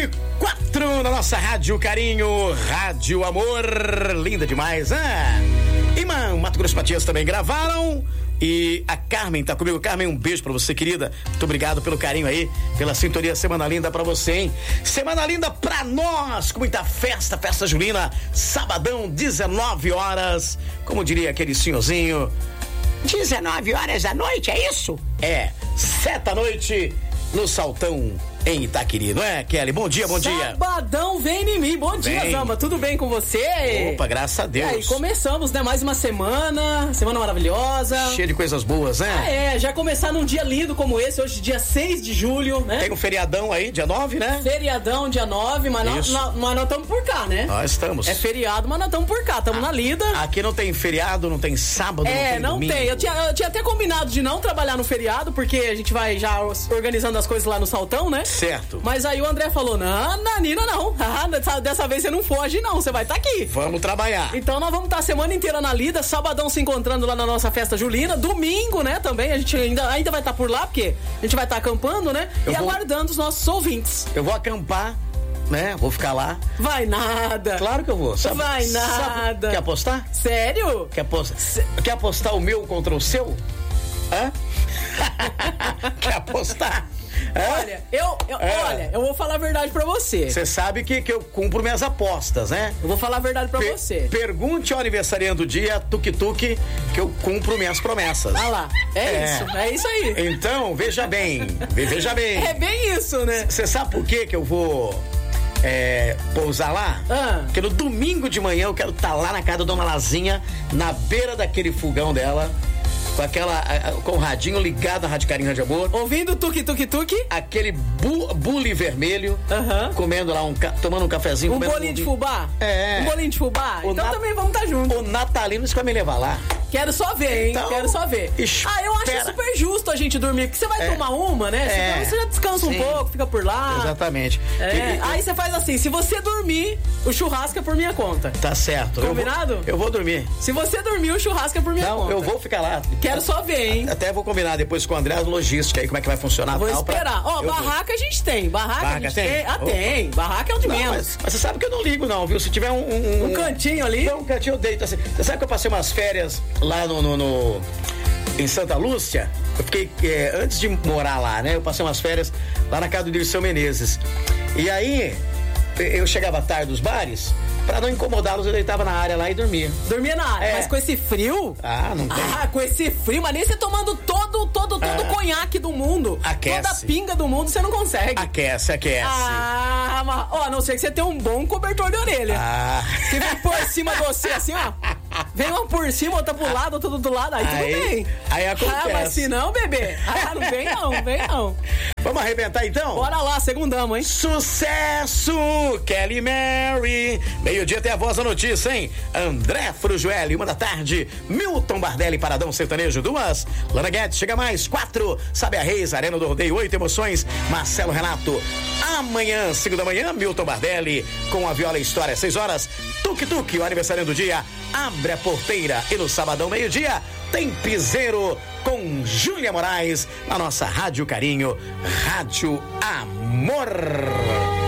8h04 na nossa Rádio Carinho, Rádio Amor, linda demais, né? Imã, Mato Grosso e Matias também gravaram. E a Carmen tá comigo. Carmen, um beijo pra você, querida. Muito obrigado pelo carinho aí, pela sintonia. Semana linda pra você, hein? Semana linda pra nós, com muita festa junina. Sabadão, 19 horas. Como diria aquele senhorzinho, 19 horas da noite, é isso? É, 7 da noite no Saltão, em Itaquiri, não é, Kelly? Bom dia, bom dia. Sabadão vem em mim. Bom dia, Zamba. Tudo bem com você? Opa, graças a Deus. E aí, começamos, né? Mais uma semana maravilhosa. Cheia de coisas boas, né? Já começar num dia lindo como esse, hoje dia 6 de julho, né? Tem um feriadão aí, dia 9, né? Feriadão, dia 9, mas nós estamos por cá, né? Nós estamos. É feriado, mas nós estamos por cá, estamos na lida. Aqui não tem feriado, não tem sábado, não tem. Eu tinha até combinado de não trabalhar no feriado, porque a gente vai já organizando as coisas lá no Saltão, né? Certo. Mas aí o André falou, não, Nanina, não. Dessa vez você não foge, não. Você vai estar aqui. Vamos trabalhar. Então nós vamos estar a semana inteira na lida, sabadão se encontrando lá na nossa festa julina, domingo, né, também. A gente ainda vai estar por lá, porque a gente vai estar acampando, né? Aguardando os nossos ouvintes. Eu vou acampar, né? Vou ficar lá. Vai nada. Claro que eu vou. Vai nada. Quer apostar? Sério? Quer apostar o meu contra o seu? Hã? Quer apostar? Olha, eu vou falar a verdade pra você. Você sabe que eu cumpro minhas apostas, né? Eu vou falar a verdade pra você. Pergunte ao aniversariante do dia, Tuk-Tuk, que eu cumpro minhas promessas. Ah lá, é isso aí. Então, veja bem. É bem isso, né? Você sabe por que eu vou pousar lá? Porque no domingo de manhã eu quero estar lá na casa da Dona Lazinha, na beira daquele fogão dela, com o radinho ligado na Rádio Carinho, Rádio Amor. Ouvindo tuk-tuk-tuk. Aquele bule vermelho. Comendo lá, tomando um cafezinho. Um bolinho de fubá? Um bolinho de fubá? Então também vamos estar juntos. O natalino vai me levar lá. Quero só ver, hein? Então, quero só ver. Eu acho super justo a gente dormir, porque você vai tomar uma, né? Você já descansa um pouco, fica por lá. Exatamente. Aí você faz assim, se você dormir, o churrasco é por minha conta. Tá certo. Combinado? Eu vou dormir. Se você dormir, o churrasco é por minha conta. Não, eu vou ficar lá. Quero só ver, hein? Até vou combinar depois com o André a logística aí, como é que vai funcionar. Vou esperar. Barraca a gente tem. Barraca a gente tem. Tem. Barraca é o de menos. Mas você sabe que eu não ligo não, viu? Se tiver um cantinho ali. Um cantinho eu deito assim. Você sabe que eu passei umas férias lá em Santa Lúcia? Eu fiquei, antes de morar lá, né? Eu passei umas férias lá na casa do Dirceu Menezes. E aí, eu chegava tarde dos bares, pra não incomodá-los, eu deitava na área lá e dormia. Dormia na área? Mas com esse frio? Não tem. Com esse frio, mas nem você tomando todo o conhaque do mundo. Aquece. Toda a pinga do mundo, você não consegue. Aquece. Mas, a não ser que você tenha um bom cobertor de orelha. Que vem por cima de você, assim, ó. Vem uma por cima, outra pro lado, outra do lado, aí tudo bem. Aí acontece. Mas se não, bebê, não vem não. Vamos arrebentar então? Bora lá, segundamos, hein? Sucesso! Kelly Mary. Meio-dia tem a voz da notícia, hein? André Frujoelli, 1 da tarde. Milton Bardelli, Paradão Sertanejo, 2. Lana Guedes, chega mais, 4. Sabe a Reis, Arena do Rodeio, 8 emoções. Marcelo Renato. Amanhã, 5 da manhã, Milton Bardelli com a Viola História, 6 horas. Tuk-Tuk, o aniversário do dia, abre a porteira. E no sabadão, meio-dia, tem Piseiro com Júlia Moraes na nossa Rádio Carinho, Rádio Amor.